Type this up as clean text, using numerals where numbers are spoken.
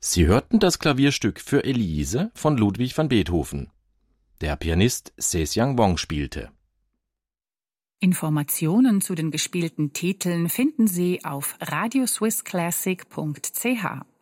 Sie hörten das Klavierstück für Elise von Ludwig van Beethoven. Der Pianist Zhejiang Wang spielte. Informationen zu den gespielten Titeln finden Sie auf radioswissclassic.ch.